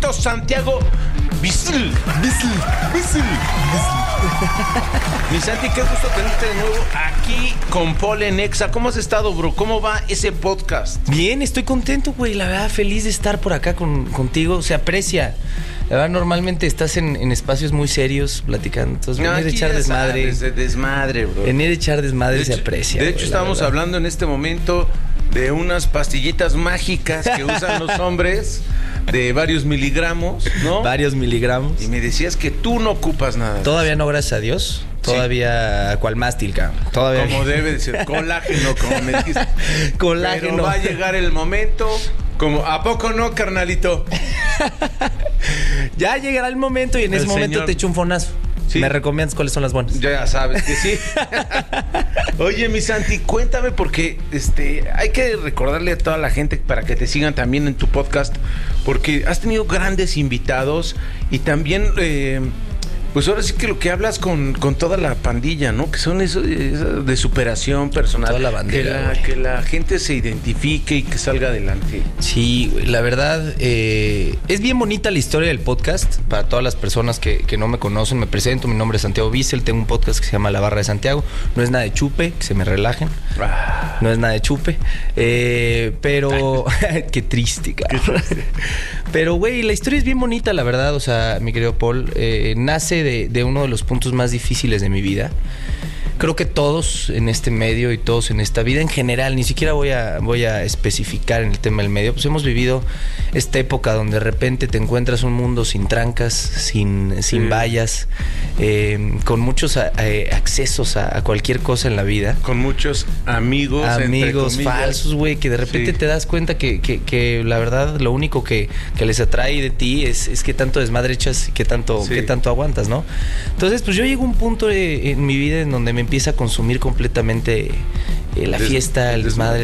Sergio Santiago Bisil. Mi Santi, qué gusto tenerte de nuevo aquí con Paul en Exa. ¿Cómo has estado, bro? ¿Cómo va ese podcast? Bien, estoy contento, güey. La verdad, feliz de estar por acá contigo. Se aprecia. La verdad, normalmente estás en espacios muy serios platicando. Entonces, venir a echar desmadre. Desmadre, bro. Venir a echar desmadre se aprecia. De hecho, estábamos hablando en este momento de unas pastillitas mágicas que usan los hombres de varios miligramos, ¿no? Varios miligramos. Y me decías que tú no ocupas nada. Todavía no, gracias a Dios. Todavía, ¿cuál mástil, cabrón? Todavía. Como debe de ser, colágeno, como me dijiste. Colágeno. Pero va a llegar el momento, como, ¿a poco no, carnalito? Ya llegará el momento y en ese momento te echo un fonazo. Sí. ¿Me recomiendas cuáles son las buenas? Ya sabes que sí. Oye, mi Santi, cuéntame porque hay que recordarle a toda la gente para que te sigan también en tu podcast, porque has tenido grandes invitados y también pues ahora sí que lo que hablas con toda la pandilla, ¿no? Que son eso de superación personal. Toda la bandera. Que la gente se identifique y que salga adelante. Sí, la verdad, es bien bonita la historia del podcast. Para todas las personas que no me conocen, me presento. Mi nombre es Santiago Bissell. Tengo un podcast que se llama La Barra de Santiago. No es nada de chupe, que se me relajen. No es nada de chupe. Pero... Qué triste, cabrón. Pero, güey, la historia es bien bonita, la verdad. O sea, mi querido Paul, nace de uno de los puntos más difíciles de mi vida. Creo que todos en este medio y todos en esta vida en general, ni siquiera voy a especificar en el tema del medio, pues hemos vivido esta época donde de repente te encuentras un mundo sin trancas, sin vallas, con muchos accesos a cualquier cosa en la vida. Con muchos amigos falsos, güey, que de repente te das cuenta que la verdad lo único que les atrae de ti es que tanto desmadre echas y que tanto aguantas, ¿no? Entonces, pues yo llego a un punto en mi vida en donde me empieza a consumir completamente la fiesta, el desmadre,